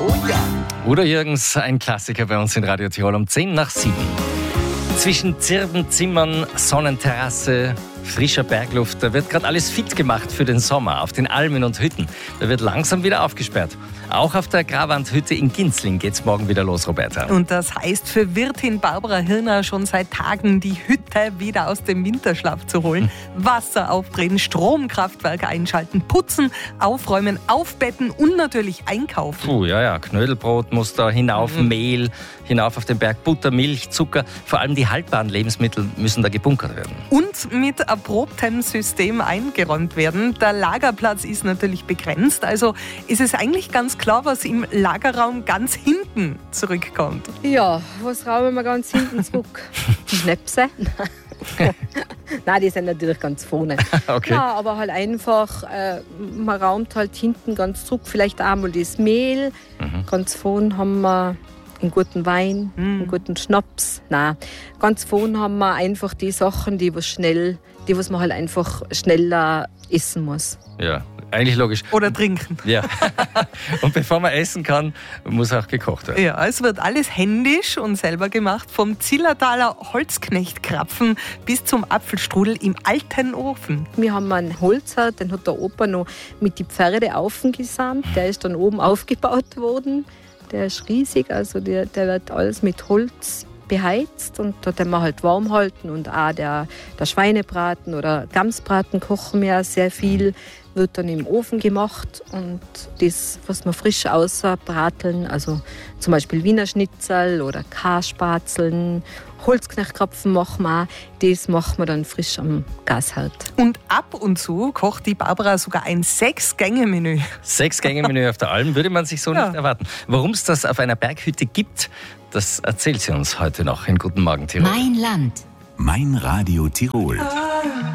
Oh ja. Udo Jürgens, ein Klassiker bei uns in Radio Tirol um 6:10. Zwischen Zirbenzimmern, Sonnenterrasse, frischer Bergluft, da wird gerade alles fit gemacht für den Sommer auf den Almen und Hütten. Da wird langsam wieder aufgesperrt. Auch auf der Gravandhütte in Ginzling geht's morgen wieder los, Roberta. Und das heißt für Wirtin Barbara Hirner schon seit Tagen, die Hütte wieder aus dem Winterschlaf zu holen. Wasser aufdrehen, Stromkraftwerke einschalten, putzen, aufräumen, aufbetten und natürlich einkaufen. Ja, Knödelbrot muss da hinauf, Mehl, hinauf auf den Berg, Butter, Milch, Zucker. Vor allem die haltbaren Lebensmittel müssen da gebunkert werden. Und mit erprobtem System eingeräumt werden. Der Lagerplatz ist natürlich begrenzt, also ist es eigentlich ganz klar, was im Lagerraum ganz hinten zurückkommt. Ja, was rauben wir ganz hinten zurück? Schnäpse? Nein, die sind natürlich ganz vorne. Okay. Ja, aber halt einfach, man raumt halt hinten ganz zurück, vielleicht einmal das Mehl. Ganz vorne haben wir einen guten Wein, einen guten Schnaps. Nein, ganz vorne haben wir einfach die Sachen, die was man halt einfach schneller essen muss. Ja, eigentlich logisch. Oder trinken. Ja. Und bevor man essen kann, muss auch gekocht werden. Ja, es wird alles händisch und selber gemacht, vom Zillertaler Holzknechtkrapfen bis zum Apfelstrudel im alten Ofen. Wir haben einen Holzer, den hat der Opa noch mit die Pferde aufgesamt. Der ist dann oben aufgebaut worden. Der ist riesig, also der wird alles mit Holz beheizt und da den wir halt warm halten. Und auch der Schweinebraten oder Gamsbraten kochen wir sehr viel, wird dann im Ofen gemacht. Und das, was wir frisch ausbrateln, also zum Beispiel Wiener Schnitzel oder Kaspatzeln, Holzknechtkrapfen machen wir auch, das machen wir dann frisch am Gasherd. Und ab und zu kocht die Barbara sogar ein 6-Gänge-Menü. 6-Gänge-Menü auf der Alm würde man sich so nicht erwarten. Warum es das auf einer Berghütte gibt, das erzählt sie uns heute noch in Guten Morgen Tirol. Mein Land. Mein Radio Tirol.